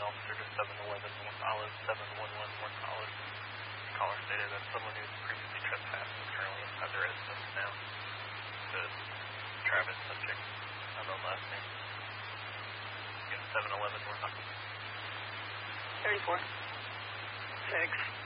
officer to 711 North Olive, 711 North Olive. Caller stated that someone who's previously trespassed is currently inside the residence now. The Travis subject, unknown last name. Again, 711 North Olive. 34. 6.